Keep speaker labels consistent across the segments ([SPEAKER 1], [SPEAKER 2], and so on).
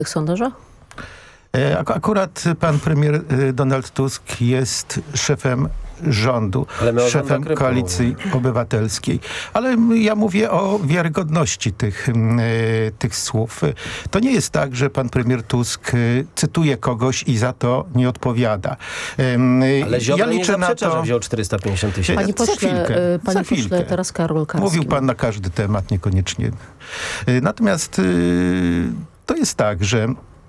[SPEAKER 1] tych sondażach?
[SPEAKER 2] Akurat pan premier Donald Tusk jest szefem rządu, szefem Koalicji Obywatelskiej. Ale ja mówię o wiarygodności tych słów. To nie jest tak, że pan premier Tusk cytuje kogoś i za to nie odpowiada.
[SPEAKER 3] Ale Ziobro nie zaprzecza, że wziął 450 000.
[SPEAKER 1] Panie pośle, teraz Karol Karski.
[SPEAKER 2] Mówił pan na każdy temat, niekoniecznie. Natomiast to jest tak, że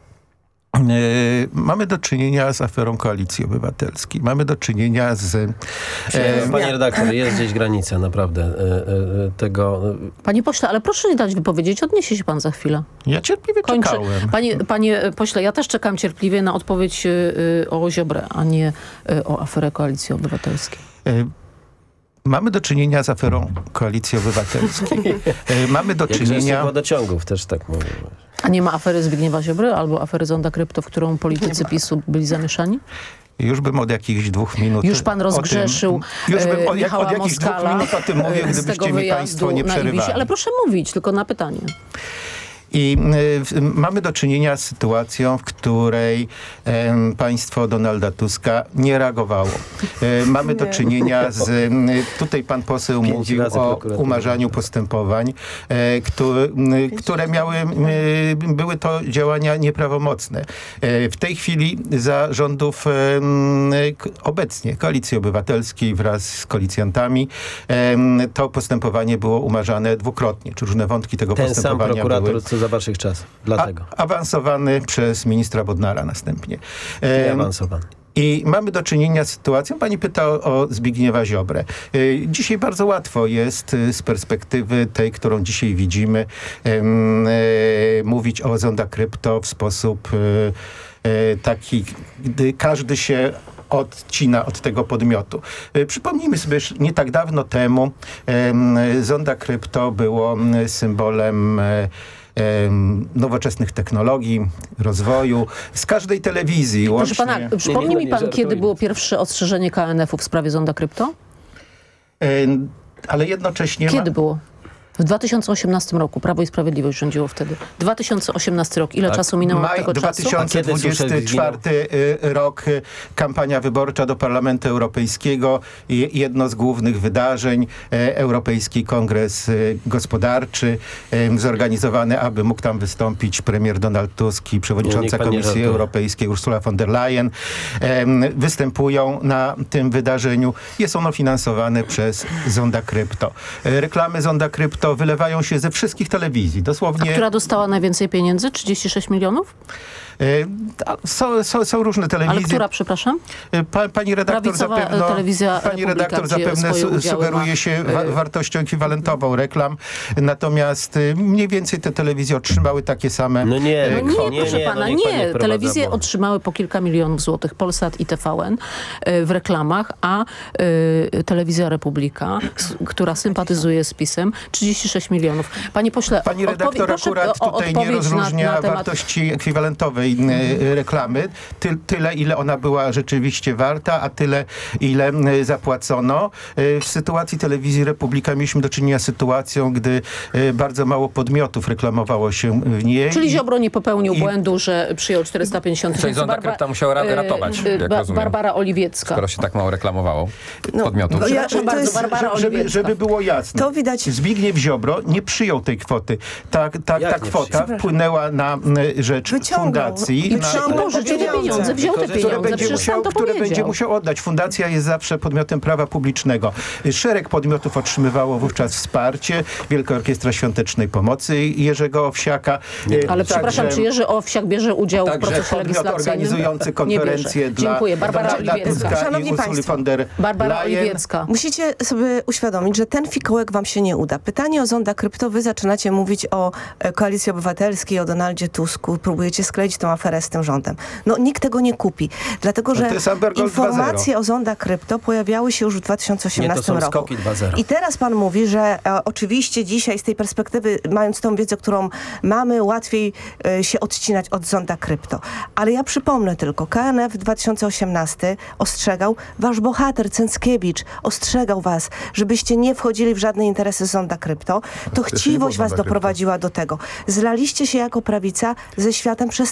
[SPEAKER 2] mamy do czynienia z aferą Koalicji Obywatelskiej. Mamy do czynienia z...
[SPEAKER 3] Panie redaktor, jest gdzieś granica naprawdę tego...
[SPEAKER 1] Panie pośle, ale proszę nie dać wypowiedzieć. Odniesie się pan za chwilę.
[SPEAKER 2] Ja cierpliwie czekałem.
[SPEAKER 1] Panie pośle, ja też czekam cierpliwie na odpowiedź o Ziobrę, a nie o aferę Koalicji Obywatelskiej.
[SPEAKER 2] Mamy do czynienia z aferą Koalicji Obywatelskiej. Mamy do czynienia...
[SPEAKER 3] wodociągów też tak mówię.
[SPEAKER 1] A nie ma afery Zbigniewa Ziobry albo afery Zonda Krypto, w którą politycy PiS-u byli zamieszani?
[SPEAKER 2] Już bym od jakichś 2 minut...
[SPEAKER 1] Już pan rozgrzeszył Michała
[SPEAKER 2] od jakichś 2 minut o tym mówię, gdybyście mi państwo nie przerywali.
[SPEAKER 1] Ale proszę mówić, tylko na pytanie.
[SPEAKER 2] I mamy do czynienia z sytuacją, w której państwo Donalda Tuska nie reagowało. Mamy do czynienia z... Tutaj pan poseł mówił o umarzaniu postępowań, które były to działania nieprawomocne. W tej chwili za rządów obecnie Koalicji Obywatelskiej wraz z koalicjantami to postępowanie było umarzane dwukrotnie. Czy różne wątki tego postępowania były...
[SPEAKER 3] za waszych czasów. Dlatego.
[SPEAKER 2] Awansowany przez ministra Bodnara następnie.
[SPEAKER 3] Awansowany.
[SPEAKER 2] I mamy do czynienia z sytuacją, pani pyta o Zbigniewa Ziobrę. Dzisiaj bardzo łatwo jest z perspektywy tej, którą dzisiaj widzimy, mówić o Zonda Krypto w sposób taki, gdy każdy się odcina od tego podmiotu. Przypomnijmy sobie, że nie tak dawno temu Zonda Krypto było symbolem nowoczesnych technologii, rozwoju. Z każdej telewizji
[SPEAKER 1] Proszę pana, przypomni mi pan, kiedy było pierwsze ostrzeżenie KNF-u w sprawie Zonda Krypto?
[SPEAKER 2] Ale jednocześnie...
[SPEAKER 1] Kiedy było? W 2018 roku. Prawo i Sprawiedliwość rządziło wtedy. 2018 rok. Ile czasu minęło od tego czasu?
[SPEAKER 2] 2024 rok. Kampania wyborcza do Parlamentu Europejskiego. Jedno z głównych wydarzeń. Europejski Kongres Gospodarczy. Zorganizowany, aby mógł tam wystąpić premier Donald Tusk i przewodnicząca Komisji Europejskiej Ursula von der Leyen. Występują na tym wydarzeniu. Jest ono finansowane przez Zonda Krypto. Reklamy Zonda Krypto wylewają się ze wszystkich telewizji. Dosłownie...
[SPEAKER 1] A która dostała najwięcej pieniędzy? 36 milionów?
[SPEAKER 2] Są różne telewizje.
[SPEAKER 1] Ale która, przepraszam?
[SPEAKER 2] Pani redaktor zapewne sugeruje się wartością ekwiwalentową reklam. Natomiast mniej więcej te telewizje otrzymały takie same
[SPEAKER 1] proszę pana, nie. Telewizje otrzymały po kilka milionów złotych. Polsat i TVN w reklamach, a Telewizja Republika, która sympatyzuje z PiS-em, 36 milionów. Panie pośle,
[SPEAKER 2] pani redaktor akurat tutaj nie rozróżnia wartości ekwiwalentowej reklamy. Tyle, ile ona była rzeczywiście warta, a tyle, ile zapłacono. W sytuacji Telewizji Republika mieliśmy do czynienia z sytuacją, gdy bardzo mało podmiotów reklamowało się w niej.
[SPEAKER 1] Czyli Ziobro nie popełnił błędu, że przyjął 450
[SPEAKER 4] 000. Czyli Zonda Krypto musiała ratować, jak rozumiem.
[SPEAKER 1] Barbara Oliwiecka.
[SPEAKER 4] Skoro się tak mało reklamowało podmiotów.
[SPEAKER 1] Przepraszam bardzo, Barbara Oliwiecka.
[SPEAKER 2] Żeby było jasne.
[SPEAKER 5] To widać.
[SPEAKER 2] Zbigniew Ziobro nie przyjął tej kwoty. Ta kwota wpłynęła na rzecz fundacji.
[SPEAKER 1] I pożyczył te pieniądze, wziął te pieniądze,
[SPEAKER 2] które będzie musiał oddać. Fundacja jest zawsze podmiotem prawa publicznego. Szereg podmiotów otrzymywało wówczas wsparcie. Wielka Orkiestra Świątecznej Pomocy Jerzego Owsiaka.
[SPEAKER 1] Ale przepraszam, czy Jerzy Owsiak bierze udział w procesie legislacyjnym?
[SPEAKER 2] Organizujący konferencję dla
[SPEAKER 1] Barbara Oliwiecka.
[SPEAKER 5] Szanowni państwo,
[SPEAKER 1] Barbara Oliwiecka.
[SPEAKER 5] Musicie sobie uświadomić, że ten fikołek wam się nie uda. Pytanie o Zonda Krypto, wy zaczynacie mówić o Koalicji Obywatelskiej, o Donaldzie Tusku, próbujecie skleić tą aferę z tym rządem. No nikt tego nie kupi, dlatego że informacje o Zonda Krypto pojawiały się już w 2018 roku. I teraz pan mówi, że oczywiście dzisiaj z tej perspektywy, mając tą wiedzę, którą mamy, łatwiej się odcinać od Zonda Krypto. Ale ja przypomnę tylko, KNF w 2018 ostrzegał, wasz bohater Cęckiewicz ostrzegał was, żebyście nie wchodzili w żadne interesy Zonda Krypto. krypto, to chciwość was doprowadziła do tego. Zlaliście się jako prawica ze światem